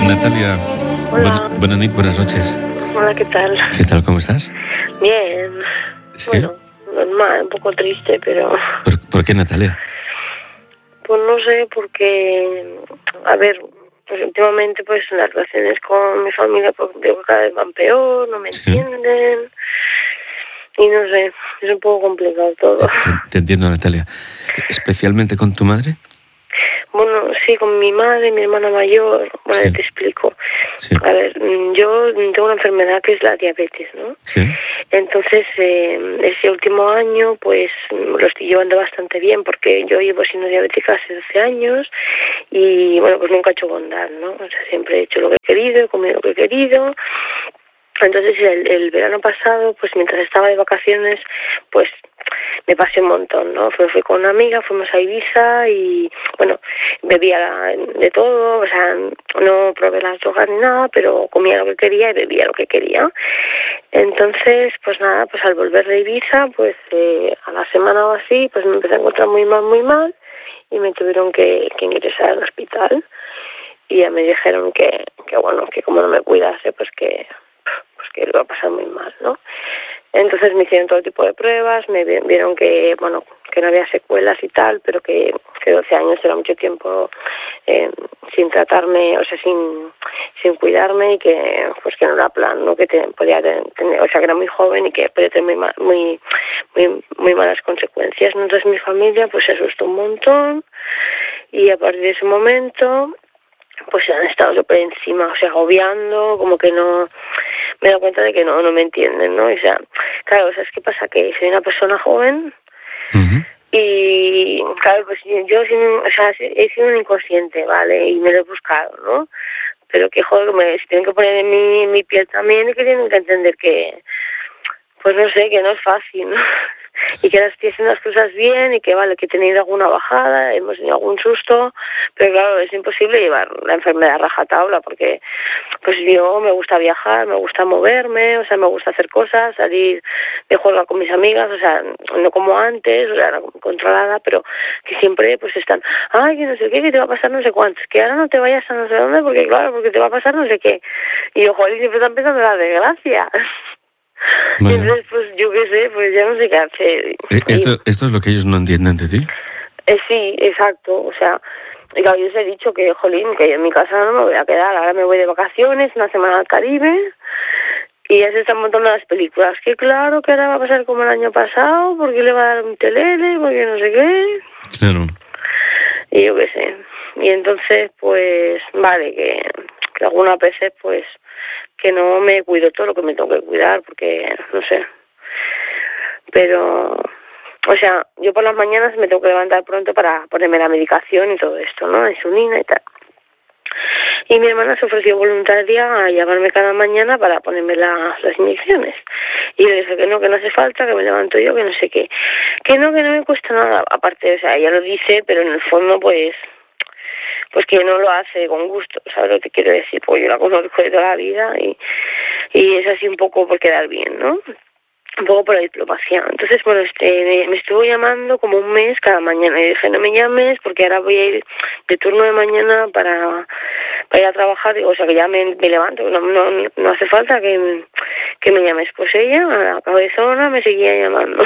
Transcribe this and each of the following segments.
Natalia, Hola. Buenas noches. Hola, ¿qué tal? ¿Qué tal? ¿Cómo estás? Bien. ¿Sí? Bueno, normal, un poco triste, pero... ¿Por qué, Natalia? Pues no sé, porque... A ver, pues últimamente pues las relaciones con mi familia pues veo que cada vez van peor, no me entienden... Y no sé, es un poco complicado todo. Te entiendo, Natalia. ¿Especialmente con tu madre? Bueno, sí, con mi madre, mi hermana mayor, bueno, Sí. te explico. Sí. A ver, yo tengo una enfermedad que es la diabetes, ¿no? Sí. Entonces, ese último año, pues, lo estoy llevando bastante bien, porque yo llevo siendo diabética hace 12 años y, bueno, pues nunca he hecho bondad, ¿no? O sea, siempre he hecho lo que he querido, he comido lo que he querido. Entonces, el verano pasado, pues, mientras estaba de vacaciones, pues, me pasé un montón, ¿no? Fui con una amiga, fuimos a Ibiza y, bueno, bebía de todo, o sea, no probé las drogas ni nada, pero comía lo que quería y bebía lo que quería. Entonces, pues nada, pues al volver de Ibiza, pues a la semana o así, pues me empecé a encontrar muy mal y me tuvieron que ingresar al hospital y ya me dijeron que bueno, que como no me cuidase, pues que lo iba a pasar muy mal, ¿no? Entonces me hicieron todo tipo de pruebas, me vieron que, bueno, que no había secuelas y tal, pero que 12 años era mucho tiempo sin tratarme, o sea, sin cuidarme y que, pues que no era plan, ¿no? Que podía tener, o sea, que era muy joven y que podía tener muy malas consecuencias, ¿no? Entonces mi familia, pues se asustó un montón y a partir de ese momento, pues se han estado súper encima, o sea, agobiando, como que no... Me he dado cuenta de que no me entienden, ¿no? O sea, claro, ¿sabes qué pasa? Que soy una persona joven y, claro, pues yo o sea, he sido un inconsciente, ¿vale? Y me lo he buscado, ¿no? Pero que, joder, se tienen que poner en mi piel también y que tienen que entender que, pues no sé, que no es fácil, ¿no? Y que ahora estoy haciendo las cosas bien y que vale, que he tenido alguna bajada, hemos tenido algún susto, pero claro, es imposible llevar la enfermedad a rajatabla porque pues yo me gusta viajar, me gusta moverme, o sea, me gusta hacer cosas, salir de juego con mis amigas, o sea, no como antes, o sea, era controlada, pero que siempre pues están, ay, que no sé qué, que te va a pasar no sé cuántos, que ahora no te vayas a no sé dónde porque claro, porque te va a pasar no sé qué. Y yo, joder, siempre están pensando en la desgracia. Bueno. Y entonces, pues yo qué sé, pues ya no sé qué hacer. ¿Esto es lo que ellos no entienden de ti? Sí, exacto, o sea, claro, yo os he dicho que, jolín, que en mi casa no me voy a quedar, ahora me voy de vacaciones, una semana al Caribe, y ya se están montando las películas, que claro, que ahora va a pasar como el año pasado, porque le va a dar un telele, porque no sé qué. Claro. Y yo qué sé, y entonces, pues, vale, que algunas veces, pues, que no me cuido todo lo que me tengo que cuidar, porque, no sé, pero, o sea, yo por las mañanas me tengo que levantar pronto para ponerme la medicación y todo esto, ¿no? La insulina y tal. Y mi hermana se ofreció voluntaria a llamarme cada mañana para ponerme las inyecciones. Y yo le dije que no hace falta, que me levanto yo, que no sé qué. Que no me cuesta nada. Aparte, o sea, ella lo dice, pero en el fondo, pues que no lo hace con gusto, ¿sabes lo que quiero decir? Pues yo la conozco de toda la vida y es así un poco por quedar bien, ¿no? Un poco por la diplomacia. Entonces, bueno, me estuvo llamando como un mes cada mañana. Y dije, no me llames porque ahora voy a ir de turno de mañana para ir a trabajar. Digo, o sea, que ya me levanto. No hace falta que me llames. Pues ella, a la cabezona, me seguía llamando.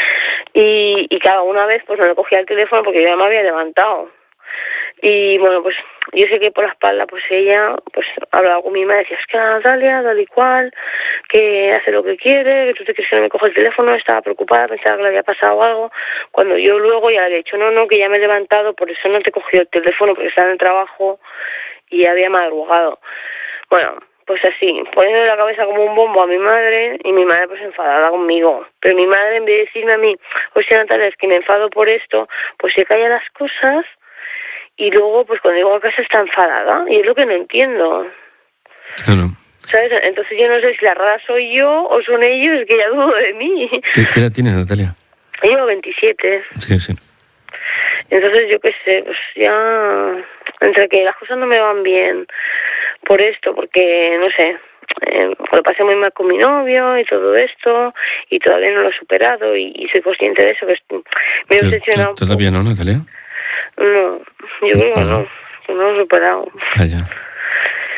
Y cada una vez, pues no le cogía el teléfono porque yo ya me había levantado. Y bueno, pues yo sé que por la espalda, pues ella, pues hablaba con mi madre, decía, es que Natalia, tal y cual, que hace lo que quiere, que tú te crees que no me coge el teléfono, estaba preocupada, pensaba que le había pasado algo, cuando yo luego ya le había dicho, no, que ya me he levantado, por eso no te he cogido el teléfono, porque estaba en el trabajo y había madrugado. Bueno, pues así, poniendo la cabeza como un bombo a mi madre, y mi madre pues enfadada conmigo. Pero mi madre, en vez de decirme a mí, o sea, Natalia, es que me enfado por esto, pues se calla las cosas. Y luego, pues cuando llego a casa está enfadada. Y es lo que no entiendo. Claro. ¿Sabes? Entonces yo no sé si la rara soy yo o son ellos, es que ya dudo de mí. ¿Qué edad tienes, Natalia? Yo llevo 27. Sí. Entonces yo qué sé, pues ya... Entre que las cosas no me van bien por esto, porque, no sé... lo pasé muy mal con mi novio y todo esto, y todavía no lo he superado, y soy consciente de eso, que me he obsesionado. ¿Todavía no, Natalia? No, yo creo que no lo he superado. Vaya.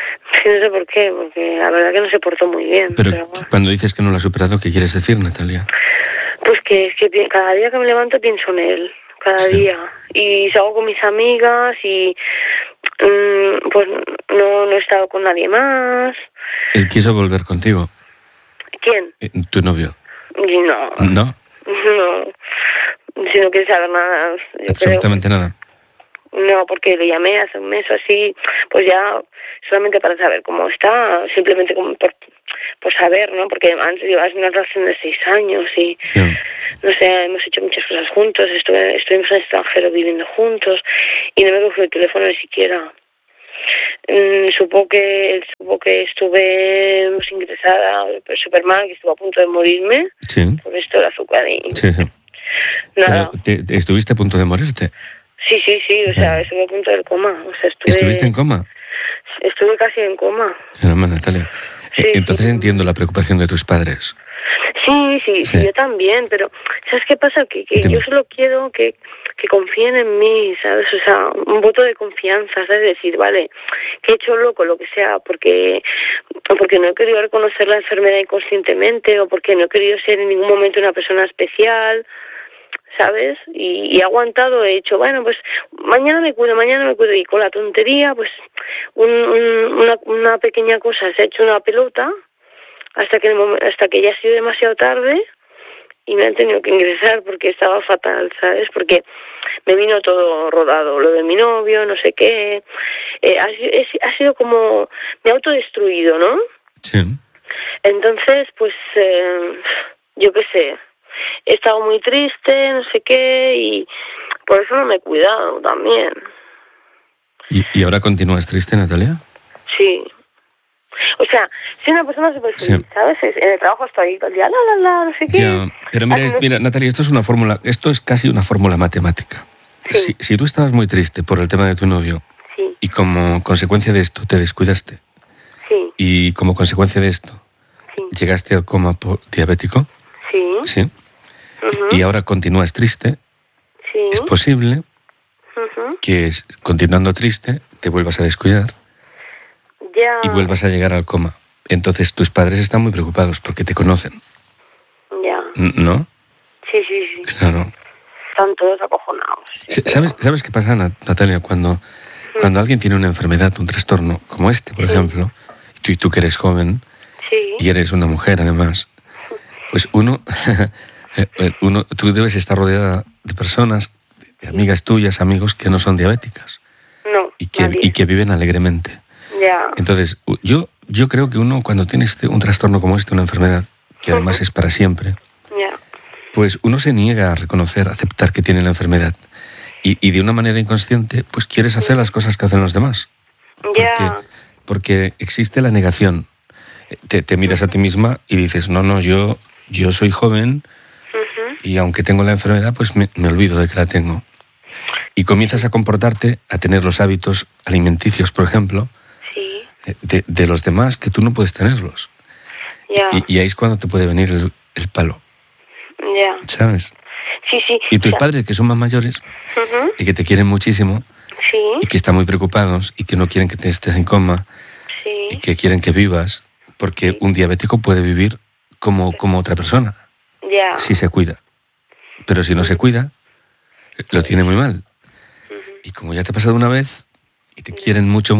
que no sé por qué, porque la verdad que no se portó muy bien. Pero Bueno. cuando dices que no lo has superado, ¿qué quieres decir, Natalia? Pues que es que cada día que me levanto pienso en él, cada día. Y salgo con mis amigas y pues no he estado con nadie más. Él quiso volver contigo. ¿Quién? ¿Tu novio? Y no. ¿No? No. Si no quiere saber nada. Yo Absolutamente nada. No, porque le llamé hace un mes o así, pues ya solamente para saber cómo está, simplemente como por saber, ¿no? Porque antes llevas una relación de 6 años y, no sé, hemos hecho muchas cosas juntos, estuvimos en el extranjero viviendo juntos y no me cogió el teléfono ni siquiera. Supo que estuve ingresada súper mal, que estuve a punto de morirme por esto del azúcar y... Sí. Nada. Pero, ¿estuviste a punto de morirte? Sí, o sea, estuve a punto del coma. O sea, ¿Estuviste en coma? Estuve casi en coma. Caramba, Natalia. Sí, Entonces entiendo la preocupación de tus padres. Sí, yo también, pero ¿sabes qué pasa? Que yo solo quiero que confíen en mí, ¿sabes? O sea, un voto de confianza, ¿sabes? Decir, vale, que he hecho loco, lo que sea, porque no he querido reconocer la enfermedad inconscientemente o porque no he querido ser en ningún momento una persona especial, ¿sabes? Y he aguantado, he dicho, bueno, pues mañana me cuido, y con la tontería, pues una pequeña cosa, se ha hecho una pelota hasta que ya ha sido demasiado tarde y me han tenido que ingresar porque estaba fatal, ¿sabes? Porque me vino todo rodado, lo de mi novio, no sé qué, ha sido como, me he autodestruido, ¿no? Sí. Entonces, pues, yo qué sé, he estado muy triste, no sé qué, y por eso no me he cuidado también. ¿Y ahora continúas triste, Natalia? Sí. O sea, soy una persona súper feliz, ¿sabes? En el trabajo estoy todo el día, no sé qué. Ya, pero mira, Natalia, esto es casi una fórmula matemática. Sí. Si tú estabas muy triste por el tema de tu novio, sí. y como consecuencia de esto te descuidaste, sí. y como consecuencia de esto llegaste al coma diabético, sí. Uh-huh. Y ahora continúas triste, es posible que continuando triste te vuelvas a descuidar y vuelvas a llegar al coma. Entonces tus padres están muy preocupados porque te conocen. Ya. ¿No? Sí. Claro. Están todos acojonados. ¿Sabes qué pasa, Natalia? Cuando alguien tiene una enfermedad, un trastorno como este, por ejemplo, y tú que eres joven y eres una mujer además, pues tú debes estar rodeada de personas, de amigas tuyas, amigos que no son diabéticas. No, y que viven alegremente. Ya. Entonces, yo creo que uno cuando tiene un trastorno como este, una enfermedad, que además es para siempre, pues uno se niega a reconocer, a aceptar que tiene la enfermedad. Y de una manera inconsciente, pues quieres hacer las cosas que hacen los demás. Porque existe la negación. Te miras a ti misma y dices, no, yo soy joven y aunque tengo la enfermedad, pues me olvido de que la tengo. Y comienzas a comportarte, a tener los hábitos alimenticios, por ejemplo, de los demás que tú no puedes tenerlos. Y ahí es cuando te puede venir el palo. ¿Sabes? Sí. Y tus padres, que son más mayores y que te quieren muchísimo y que están muy preocupados y que no quieren que te estés en coma y que quieren que vivas, porque un diabético puede vivir como otra persona si se cuida. Pero si no se cuida, lo tiene muy mal. Y como ya te ha pasado una vez y te quieren mucho,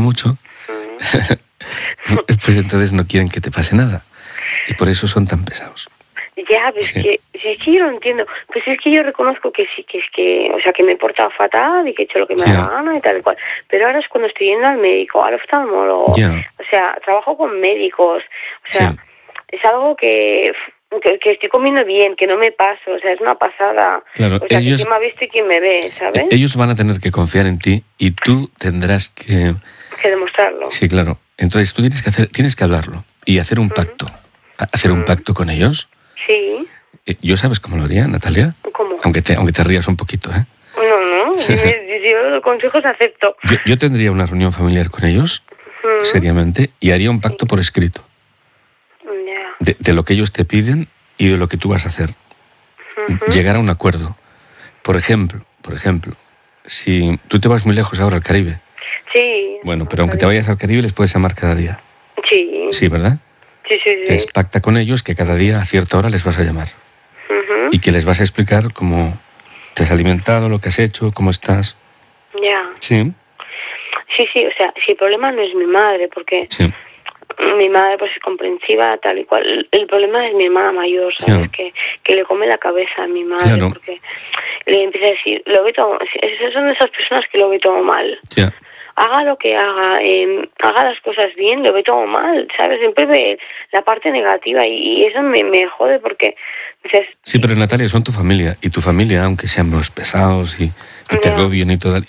pues entonces no quieren que te pase nada. Y por eso son tan pesados. Ya, pues es que yo no entiendo. Pues es que yo reconozco que sí, o sea, que me he portado fatal y que he hecho lo que me da la gana y tal y cual. Pero ahora es cuando estoy yendo al médico, al oftalmólogo. O sea, trabajo con médicos. O sea, es algo que estoy comiendo bien, que no me paso. O sea, es una pasada. Claro, o sea, que quién me ha visto y quién me ve, ¿sabes? Ellos van a tener que confiar en ti y tú tendrás que demostrarlo. Sí, claro. Entonces tú tienes que hablarlo y hacer un pacto. Hacer un pacto con ellos. Sí. ¿Yo sabes cómo lo haría, Natalia? ¿Cómo? Aunque te rías un poquito, ¿eh? No. Yo los consejos acepto. Yo tendría una reunión familiar con ellos, seriamente, y haría un pacto por escrito. De lo que ellos te piden y de lo que tú vas a hacer. Llegar a un acuerdo. Por ejemplo, si tú te vas muy lejos ahora al Caribe, Sí. Bueno, pero aunque te vayas al Caribe, les puedes llamar cada día. Sí. Sí, ¿verdad? Sí. Entonces, pacta con ellos que cada día a cierta hora les vas a llamar. Y que les vas a explicar cómo te has alimentado, lo que has hecho, cómo estás. Ya. Sí. Sí, o sea, si el problema no es mi madre, porque mi madre pues es comprensiva, tal y cual. El problema es mi hermana mayor, ¿sabes? Que le come la cabeza a mi madre, porque le empieza a decir, lo ve todo, son esas personas que lo ve todo mal. Haga lo que haga, haga las cosas bien, lo ve todo mal, ¿sabes? Siempre ve la parte negativa y eso me jode porque dices... Sí, pero Natalia, son tu familia, y tu familia, aunque sean los pesados y te agobien y tal,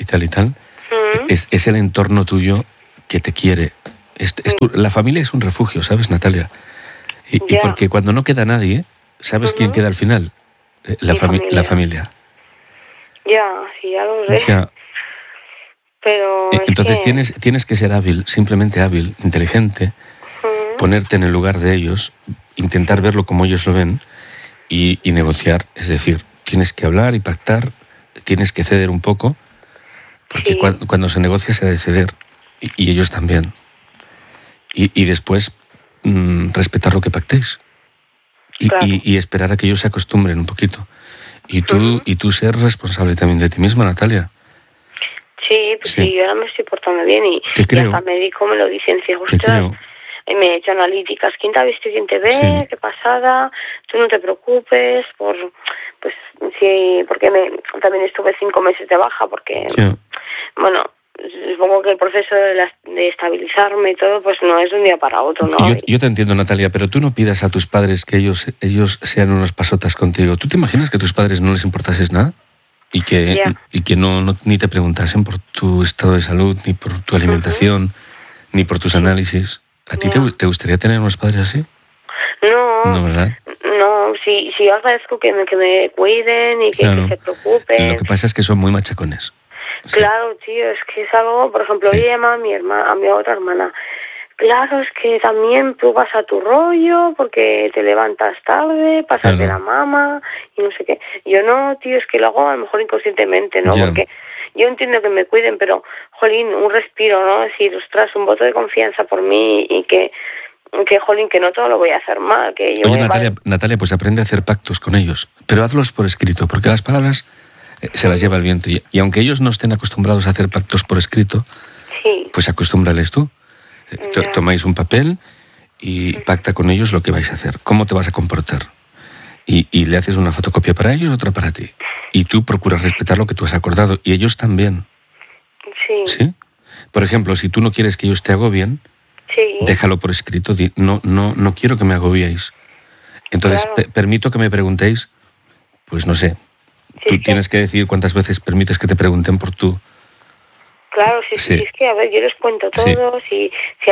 es el entorno tuyo que te quiere. La familia es un refugio, ¿sabes, Natalia? Y porque cuando no queda nadie, ¿sabes quién queda al final? La familia. Ya, sí, ya lo sé. Ya. Pero entonces tienes que ser hábil, simplemente hábil, inteligente, ponerte en el lugar de ellos, intentar verlo como ellos lo ven y negociar. Es decir, tienes que hablar y pactar, tienes que ceder un poco, porque cuando se negocia se ha de ceder, y ellos también. Y después respetar lo que pactéis y esperar a que ellos se acostumbren un poquito. Y tú ser responsable también de ti misma, Natalia. Sí, pues sí, yo ahora me estoy portando bien y hasta el médico me lo dicen, dice, ostras, me he hecho analíticas, ¿quién te ha visto y quién te ve? ¿Qué pasada? Tú no te preocupes, porque también estuve 5 meses de baja, porque, bueno, supongo que el proceso de estabilizarme y todo, pues no es de un día para otro, ¿no? Yo te entiendo, Natalia, pero tú no pidas a tus padres que ellos sean unos pasotas contigo. ¿Tú te imaginas que a tus padres no les importases nada? Y que no ni te preguntasen por tu estado de salud, ni por tu alimentación, ni por tus análisis. ¿A ti te gustaría tener unos padres así? No, ¿verdad? No, sí, yo agradezco que me cuiden y que se preocupen. Lo que pasa es que son muy machacones. Claro, tío, es que es algo, por ejemplo, hoy llama a mi otra hermana. Claro, es que también tú vas a tu rollo porque te levantas tarde, pasas de la mama y no sé qué. Yo no, tío, es que lo hago a lo mejor inconscientemente, ¿no? Porque yo entiendo que me cuiden, pero, jolín, un respiro, ¿no? Decir, ostras, un voto de confianza por mí y que jolín, que no todo lo voy a hacer mal. Que yo Natalia, pues aprende a hacer pactos con ellos, pero hazlos por escrito, porque las palabras se las lleva el viento. Y aunque ellos no estén acostumbrados a hacer pactos por escrito, pues acostúmbrales tú. Tomáis un papel y pacta con ellos lo que vais a hacer, cómo te vas a comportar. Y le haces una fotocopia para ellos, otra para ti. Y tú procuras respetar lo que tú has acordado, y ellos también. ¿Sí? Por ejemplo, si tú no quieres que ellos te agobien, déjalo por escrito. No quiero que me agobiéis. Entonces, permito que me preguntéis, pues no sé. Tú tienes que decir cuántas veces permites que te pregunten por tú. Claro, sí, es que, a ver, yo les cuento todo, si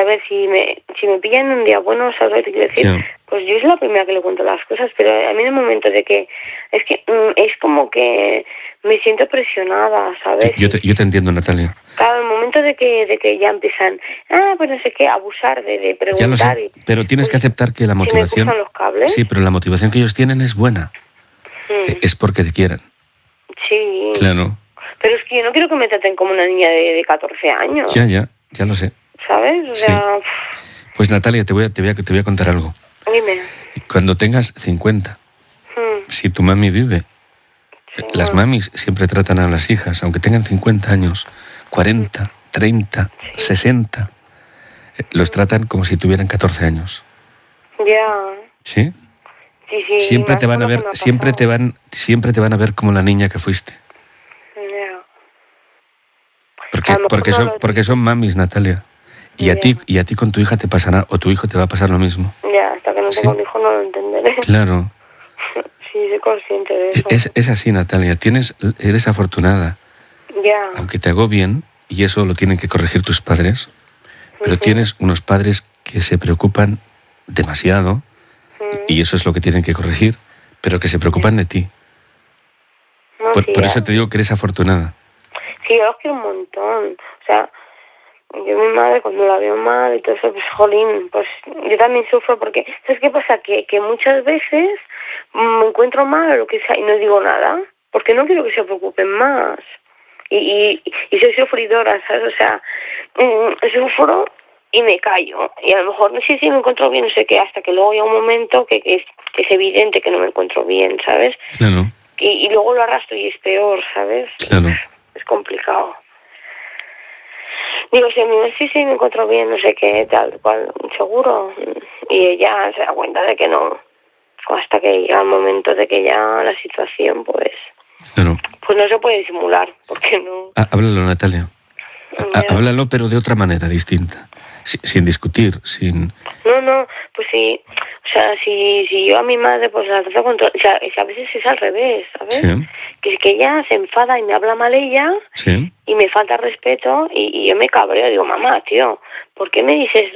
me pillan un día bueno, ¿sabes qué quiero decir? Pues yo es la primera que le cuento las cosas, pero a mí en el momento de que, es como que me siento presionada, ¿sabes? Yo te entiendo, Natalia. Claro, el momento de que ya empiezan, pues no sé qué, abusar de preguntar. Ya lo sé, pero tienes que aceptar que la motivación... ¿Me cruzan los cables? Sí, pero la motivación que ellos tienen es buena. Es porque te quieren. Sí. Claro. Pero es que yo no quiero que me traten como una niña de 14 años. Ya lo sé. ¿Sabes? O sea... Pues Natalia, te voy a contar algo. Dime. Cuando tengas 50, si tu mami vive, las mamis siempre tratan a las hijas, aunque tengan 50 años, 40, 30, 60, los tratan como si tuvieran 14 años. Ya. ¿Sí? Sí. Siempre te van a ver, siempre te van a ver como la niña que fuiste. Porque son mamis, Natalia. Y a ti con tu hija te pasará, o tu hijo te va a pasar lo mismo. Ya, hasta que no tenga un hijo no lo entenderé. Claro. Sí, soy consciente de eso. Es así, Natalia. Eres afortunada. Ya. Aunque te agobien, y eso lo tienen que corregir tus padres, pero tienes unos padres que se preocupan demasiado, y eso es lo que tienen que corregir, pero que se preocupan de ti. Por eso te digo que eres afortunada. Sí, yo los quiero un montón. O sea, yo mi madre cuando la veo mal y todo eso, pues jolín, pues yo también sufro porque, ¿sabes qué pasa? Que muchas veces me encuentro mal o lo que sea y no digo nada, porque no quiero que se preocupen más. y soy sufridora, ¿sabes? O sea, sufro y me callo. Y a lo mejor no sé si me encuentro bien, no sé qué, hasta que luego llega un momento que es evidente que no me encuentro bien, ¿sabes? Claro. Y luego lo arrastro y es peor, ¿sabes? Claro. Es complicado. Digo, si a mí sí me encuentro bien, no sé qué, tal cual, seguro. Y ella se da cuenta de que no. Hasta que llega el momento de que ya la situación, pues... Claro. Pues no se puede disimular, porque no... Háblalo, Natalia. Háblalo, pero de otra manera distinta. Sin discutir, sin... No, pues sí. O sea, si yo a mi madre pues la trato con... O sea, a veces es al revés, ¿sabes? Sí. Que ella se enfada y me habla mal ella... Sí. Y me falta respeto y yo me cabreo. Digo, mamá, tío, ¿por qué me dices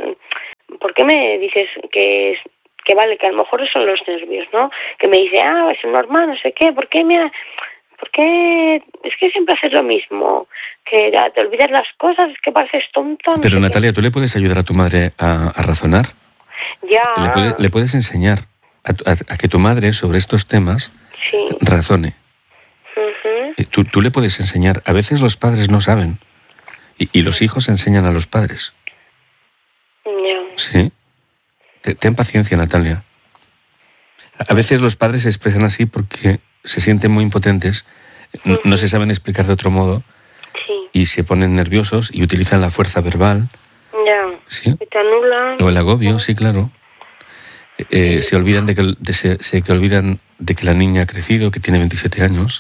que vale, que a lo mejor son los nervios, ¿no? Que me dice, es normal, no sé qué, ¿por qué es que siempre haces lo mismo? Que ya te olvidas las cosas, es que pareces tonto. No Pero sé Natalia, ¿tú le puedes ayudar a tu madre a razonar? Ya. Le puedes enseñar a que tu madre sobre estos temas razone. Uh-huh. Tú le puedes enseñar. A veces los padres no saben y los hijos enseñan a los padres. Ya. Sí. Ten paciencia, Natalia. A veces los padres se expresan así porque se sienten muy impotentes, no se saben explicar de otro modo y se ponen nerviosos y utilizan la fuerza verbal. Ya. ¿Sí? Y te anulan. O el agobio, sí, claro. Se olvidan que olvidan de que la niña ha crecido, que tiene 27 años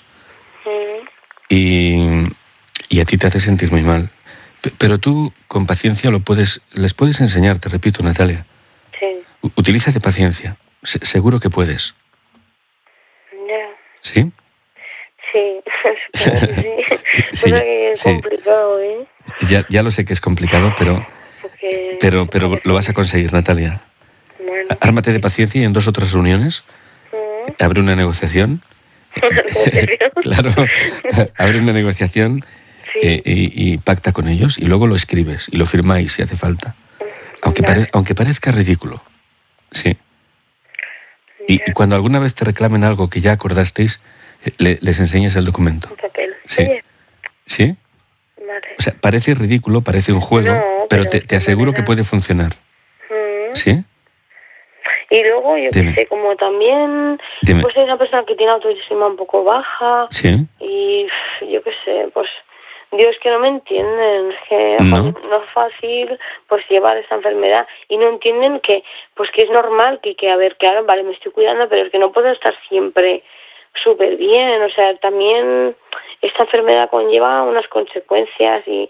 y a ti te hace sentir muy mal. Pero tú, con paciencia, les puedes enseñar, te repito, Natalia. Sí. Utilízate paciencia. Seguro que puedes. Ya. ¿Sí? Sí, supongo que sí. Sí, que es complicado, ¿eh? Ya lo sé que es complicado, pero lo vas a conseguir, Natalia. Bueno. Ármate de paciencia y en 2 o 3 reuniones abre una negociación. Claro, abre una negociación y pacta con ellos y luego lo escribes y lo firmáis si hace falta. Aunque parezca ridículo. Sí. Y cuando alguna vez te reclamen algo que ya acordasteis, les enseñas el documento. Un papel. Sí. Oye. ¿Sí? Vale. O sea, parece ridículo, parece un juego, pero te aseguro que puede funcionar. ¿Sí? Y luego, yo Dime. qué sé, como también, pues hay una persona que tiene autoestima un poco baja. Sí. Y yo qué sé, pues Dios, que no me entienden, es que no es fácil pues llevar esta enfermedad y no entienden que es normal que a ver, claro, vale, me estoy cuidando, pero es que no puedo estar siempre súper bien, o sea, también esta enfermedad conlleva unas consecuencias y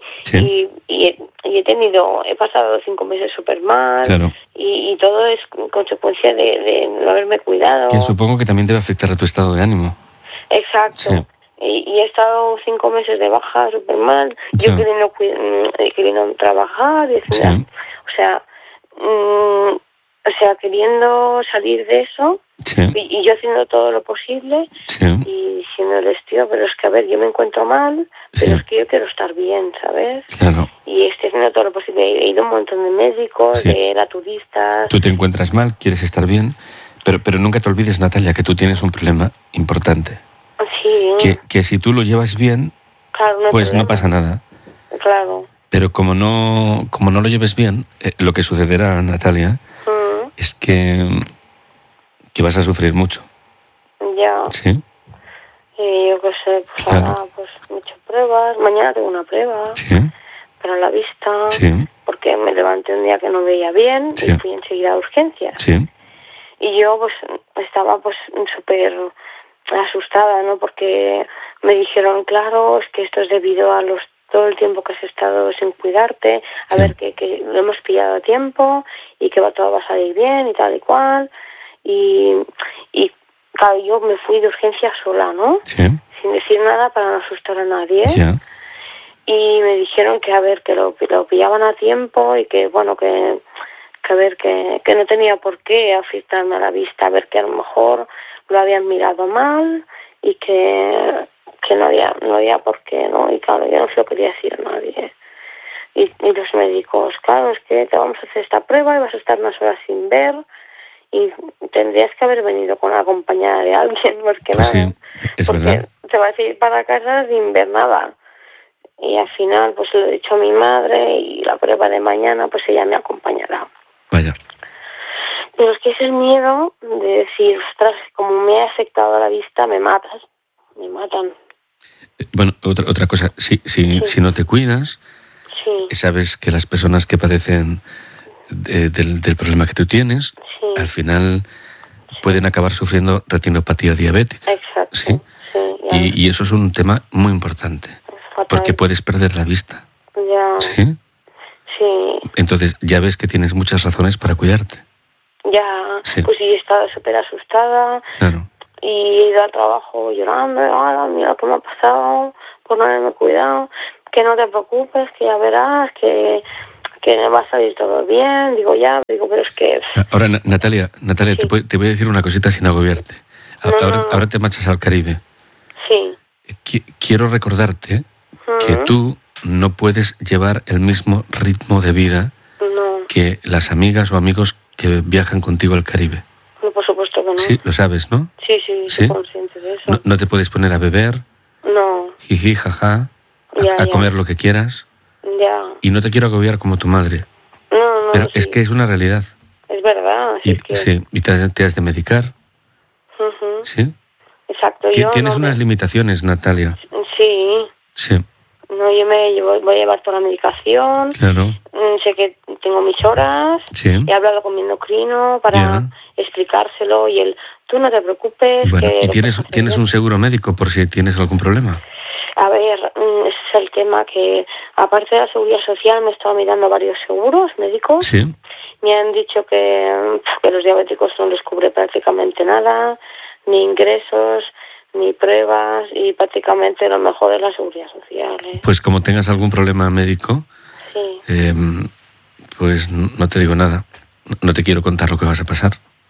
he pasado 5 meses súper mal. Claro. Y todo es consecuencia de no haberme cuidado. Que supongo que también debe afectar a tu estado de ánimo. Exacto. Sí. Y he estado 5 meses de baja súper mal. Sí. Yo queriendo trabajar y etcétera. Sí. O sea, queriendo salir de eso. Sí. Y yo haciendo todo lo posible. Sí. Y diciéndoles, tío, pero es que a ver, yo me encuentro mal, pero es que yo quiero estar bien, ¿sabes? Claro. Y estoy haciendo todo lo posible. He ido a un montón de médicos, de naturistas. Tú te encuentras mal, quieres estar bien, pero nunca te olvides, Natalia, que tú tienes un problema importante. Sí. Que si tú lo llevas bien, claro, pues no pasa nada. Claro. Pero como no lo lleves bien, lo que sucederá, Natalia, es que vas a sufrir mucho. Ya. Sí. Y yo qué sé, pues ahora pues me he hecho pruebas. Mañana tengo una prueba. Sí. Para la vista. Sí. Porque me levanté un día que no veía bien y fui enseguida a urgencias. Sí. Y yo pues estaba pues súper asustada, ¿no? Porque me dijeron, claro, es que esto es debido a todo el tiempo que has estado sin cuidarte, a ver que lo hemos pillado a tiempo y que todo va a salir bien y tal y cual. Y claro, yo me fui de urgencia sola, ¿no? Sí. Sin decir nada para no asustar a nadie. Ya. Y me dijeron que a ver, que lo pillaban a tiempo y que bueno, que a ver, que no tenía por qué afectarme a la vista, a ver, que a lo mejor lo habían mirado mal y que no había por qué, ¿no? Y claro, yo no se lo quería decir a nadie. Y los médicos, claro, es que te vamos a hacer esta prueba y vas a estar unas horas sin ver y tendrías que haber venido con acompañada de alguien, más que pues nada. Sí, es porque verdad. te vas a ir para casa sin ver nada. Y al final pues lo he dicho a mi madre y la prueba de mañana pues ella me acompañará. Vaya. Pero es que es el miedo de decir, ostras, como me ha afectado la vista, me matan. Bueno, otra cosa, si no te cuidas, sabes que las personas que padecen del problema que tú tienes, al final pueden acabar sufriendo retinopatía diabética. Exacto. ¿Sí? Y eso es un tema muy importante, porque puedes perder la vista. Ya. ¿Sí? Sí. Entonces ya ves que tienes muchas razones para cuidarte. Ya, sí. Pues sí, estaba súper asustada. Claro. Y he ido al trabajo llorando, mira qué me ha pasado, por no haberme cuidado, que no te preocupes, que ya verás, que va a salir todo bien. Digo, pero es que... Ahora, Natalia, sí. te voy a decir una cosita sin agobiarte. Ahora te marchas al Caribe. Sí. Quiero recordarte que tú no puedes llevar el mismo ritmo de vida que las amigas o amigos que viajan contigo al Caribe. No, por supuesto que no. Sí, lo sabes, ¿no? Sí, soy consciente de eso. No te puedes poner a beber. No. Jiji, jaja. A comer lo que quieras. Ya. Y no te quiero agobiar como tu madre. No. Pero es que es una realidad. Es verdad. Y te has de medicar. ¿Sí? Exacto. Tienes unas limitaciones, Natalia. Sí. Sí. No, yo voy a llevar toda la medicación. Claro. Sé que tengo mis horas. Sí. He hablado con mi endocrino para explicárselo y él, tú no te preocupes. Bueno, ¿y tienes un seguro médico por si tienes algún problema? A ver, ese es el tema que, aparte de la seguridad social, me he estado mirando varios seguros médicos. Sí. Me han dicho que los diabéticos no les cubre prácticamente nada, ni ingresos, ni pruebas, y prácticamente lo mejor es la seguridad social. Pues como tengas algún problema médico, pues no te digo nada. No te quiero contar lo que vas a pasar.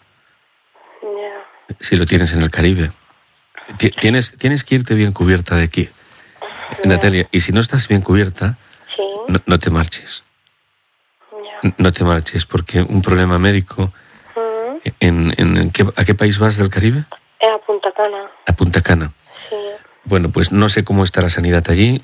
Ya. Si lo tienes en el Caribe. Tienes que irte bien cubierta de aquí, Natalia. Y si no estás bien cubierta, no te marches. No te marches, porque un problema médico... ¿A qué país vas del Caribe? A Punta Cana. A Punta Cana. Sí. Bueno, pues no sé cómo está la sanidad allí,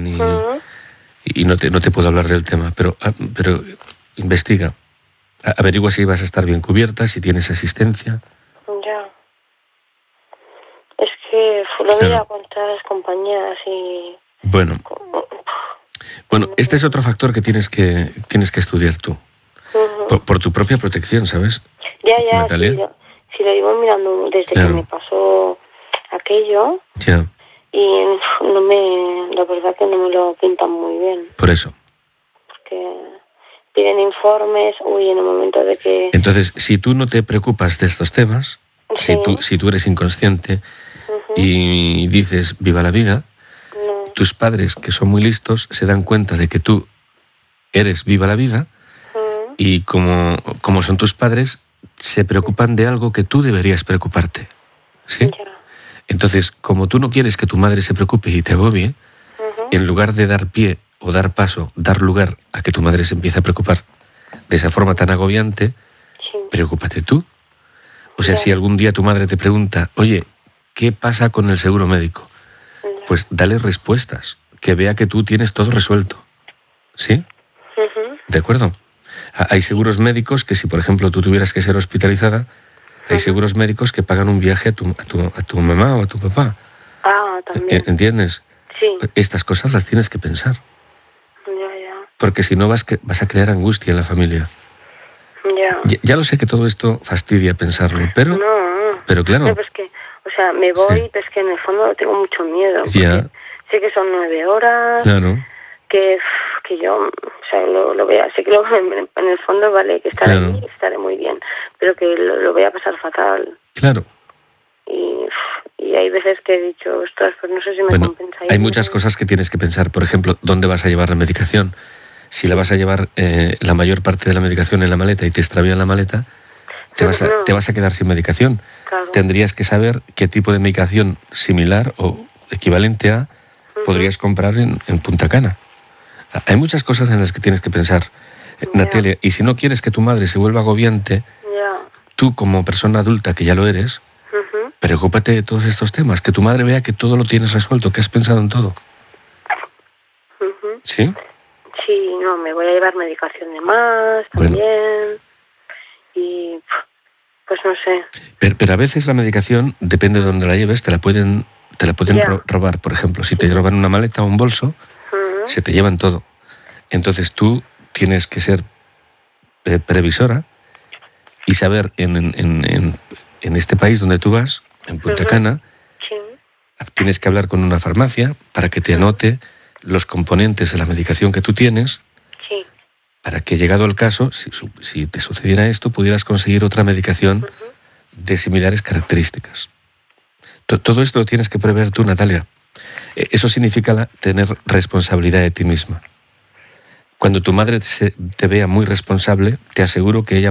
y no te puedo hablar del tema, pero investiga. Averigua si vas a estar bien cubierta, si tienes asistencia. Ya. Es que lo voy a contar a las compañeras y... Bueno, este es otro factor que tienes que estudiar tú. Por tu propia protección, ¿sabes? Ya, Natalia. Si lo iba mirando desde que me pasó aquello. Ya. Y la verdad que no me lo pintan muy bien. Por eso. Porque piden informes, en el momento de que... Entonces, si tú no te preocupas de estos temas, si tú eres inconsciente y dices viva la vida, tus padres, que son muy listos, se dan cuenta de que tú eres viva la vida, y como son tus padres, se preocupan de algo que tú deberías preocuparte. ¿Sí? Ya. Entonces, como tú no quieres que tu madre se preocupe y te agobie, en lugar de dar pie o dar paso, dar lugar a que tu madre se empiece a preocupar de esa forma tan agobiante, preocúpate tú. O sea, si algún día tu madre te pregunta, oye, ¿qué pasa con el seguro médico? Pues dale respuestas, que vea que tú tienes todo resuelto. ¿Sí? ¿De acuerdo? Hay seguros médicos que si, por ejemplo, tú tuvieras que ser hospitalizada, hay seguros médicos que pagan un viaje a tu mamá o a tu papá. Ah, también. ¿Entiendes? Sí. Estas cosas las tienes que pensar. Ya. Porque si no vas a crear angustia en la familia. Ya lo sé que todo esto fastidia pensarlo, pero... Pero claro... No, pues que, me voy, pero es que en el fondo tengo mucho miedo. Ya. Sé que son 9 horas. Claro. Que yo, lo vea, sé que en el fondo vale que estaré ahí, estaré muy bien, pero que lo voy a pasar fatal. Claro. Y hay veces que he dicho, ostras, pues no sé si me compensa. Hay muchas cosas que tienes que pensar. Por ejemplo, ¿dónde vas a llevar la medicación? Si la vas a llevar la mayor parte de la medicación en la maleta y te extravían la maleta, te vas a quedar sin medicación. Claro. Tendrías que saber qué tipo de medicación similar o equivalente a podrías comprar en Punta Cana. Hay muchas cosas en las que tienes que pensar, Natalia, y si no quieres que tu madre se vuelva agobiante, tú como persona adulta, que ya lo eres, preocúpate de todos estos temas, que tu madre vea que todo lo tienes resuelto, que has pensado en todo. ¿Sí? Sí, no, me voy a llevar medicación de más también. Bueno. Y pues no sé. Pero a veces la medicación, depende de dónde la lleves, te la pueden robar. Por ejemplo, si te roban una maleta o un bolso, se te llevan todo. Entonces tú tienes que ser previsora y saber en este país donde tú vas, en Punta Cana, tienes que hablar con una farmacia para que te anote los componentes de la medicación que tú tienes, para que, llegado el caso, si te sucediera esto, pudieras conseguir otra medicación de similares características. Todo esto lo tienes que prever tú, Natalia. Eso significa tener responsabilidad de ti misma. Cuando tu madre te vea muy responsable, te aseguro que ella